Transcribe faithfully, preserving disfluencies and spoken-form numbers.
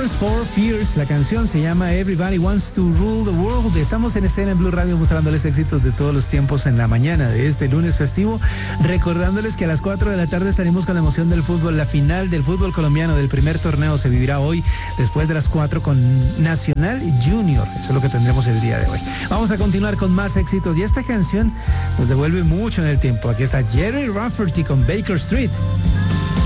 Tears for Fears. La canción se llama Everybody Wants to Rule the World. Estamos en escena en Blue Radio mostrándoles éxitos de todos los tiempos en la mañana de este lunes festivo. Recordándoles que a las cuatro de la tarde estaremos con la emoción del fútbol. La final del fútbol colombiano del primer torneo se vivirá hoy después de las cuatro con Nacional Junior. Eso es lo que tendremos el día de hoy. Vamos a continuar con más éxitos y esta canción nos devuelve mucho en el tiempo. Aquí está Jerry Rafferty con Baker Street.